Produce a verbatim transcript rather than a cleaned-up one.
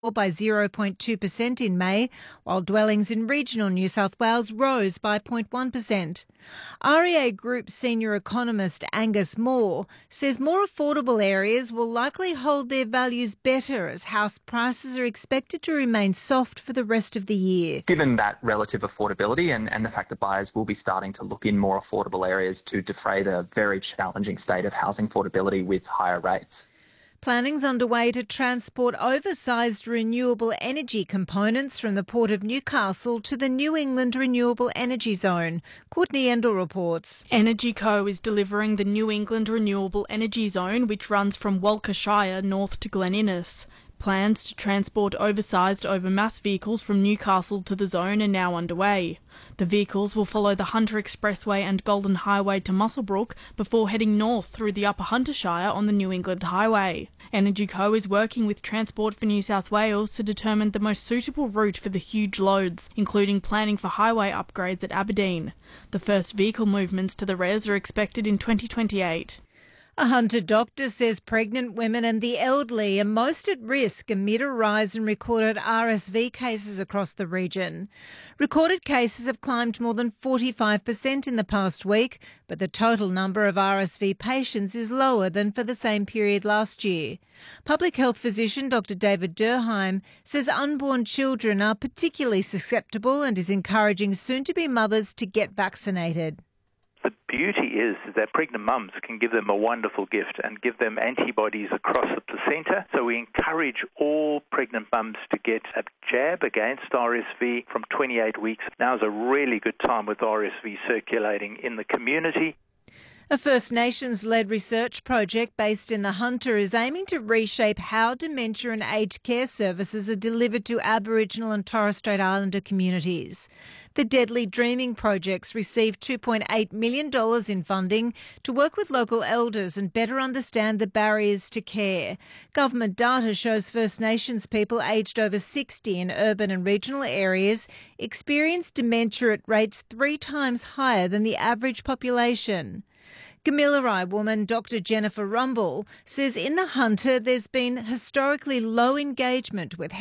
by zero point two percent in May, while dwellings in regional New South Wales rose by zero point one percent. R E A Group senior economist Angus Moore says more affordable areas will likely hold their values better as house prices are expected to remain soft for the rest of the year. Given that relative affordability and, and the fact that buyers will be starting to look in more affordable areas to defray the very challenging state of housing affordability with higher rates. Planning's underway to transport oversized renewable energy components from the Port of Newcastle to the New England Renewable Energy Zone. Courtney Endell reports. EnergyCo is delivering the New England Renewable Energy Zone, which runs from Walker Shire north to Glen Innes. Plans to transport oversized overmass vehicles from Newcastle to the zone are now underway. The vehicles will follow the Hunter Expressway and Golden Highway to Muswellbrook before heading north through the Upper Hunter Shire on the New England Highway. EnergyCo is working with Transport for New South Wales to determine the most suitable route for the huge loads, including planning for highway upgrades at Aberdeen. The first vehicle movements to the res are expected in twenty twenty-eight. A Hunter doctor says pregnant women and the elderly are most at risk amid a rise in recorded R S V cases across the region. Recorded cases have climbed more than forty-five percent in the past week, but the total number of R S V patients is lower than for the same period last year. Public health physician Doctor David Durheim says unborn children are particularly susceptible and is encouraging soon-to-be mothers to get vaccinated. The beauty is that pregnant mums can give them a wonderful gift and give them antibodies across the placenta. So we encourage all pregnant mums to get a jab against R S V from twenty-eight weeks. Now is a really good time with R S V circulating in the community. A First Nations-led research project based in the Hunter is aiming to reshape how dementia and aged care services are delivered to Aboriginal and Torres Strait Islander communities. The Deadly Dreaming projects received two point eight million dollars in funding to work with local elders and better understand the barriers to care. Government data shows First Nations people aged over sixty in urban and regional areas experience dementia at rates three times higher than the average population. Gamilaroi woman Doctor Jennifer Rumble says in the Hunter there's been historically low engagement with